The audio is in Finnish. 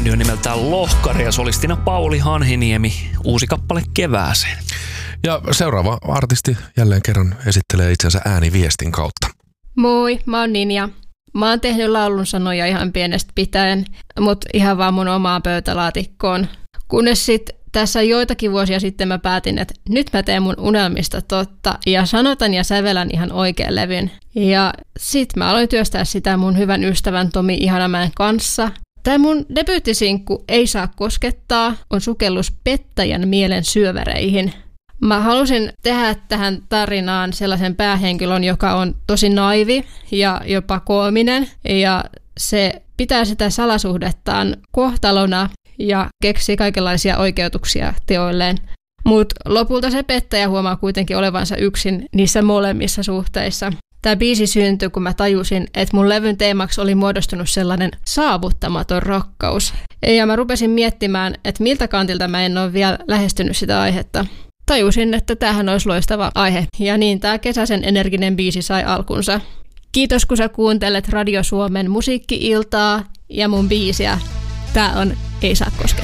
Bändi on nimeltään Lohkari ja solistina Pauli Hanhiniemi. Uusi kappale kevääseen. Ja seuraava artisti jälleen kerran esittelee itsensä ääniviestin kautta. Moi, mä oon Ninja. Mä oon tehnyt laulun sanoja ihan pienestä pitäen, mutta ihan vaan mun omaan pöytälaatikkoon. Kunnes sitten tässä joitakin vuosia sitten mä päätin, että nyt mä teen mun unelmista totta ja sanotan ja sävelän ihan oikean levyn. Ja sit mä aloin työstää sitä mun hyvän ystävän Tomi Ihanamäen kanssa. Tää mun debyyttisinkku Ei saa koskettaa on sukellus pettäjän mielen syövereihin. Mä halusin tehdä tähän tarinaan sellaisen päähenkilön, joka on tosi naivi ja jopa koominen. Ja se pitää sitä salasuhdettaan kohtalona ja keksii kaikenlaisia oikeutuksia teoilleen. Mutta lopulta se pettäjä huomaa kuitenkin olevansa yksin niissä molemmissa suhteissa. Tämä biisi syntyi, kun mä tajusin, että mun levyn teemaksi oli muodostunut sellainen saavuttamaton rakkaus. Ja mä rupesin miettimään, että miltä kantilta mä en ole vielä lähestynyt sitä aihetta. Tajusin, että tämähän olisi loistava aihe, ja niin tämä kesäisen energinen biisi sai alkunsa. Kiitos, kun sä kuuntelet Radio Suomen musiikki-iltaa ja mun biisiä. Tää on Ei saa koskettaa.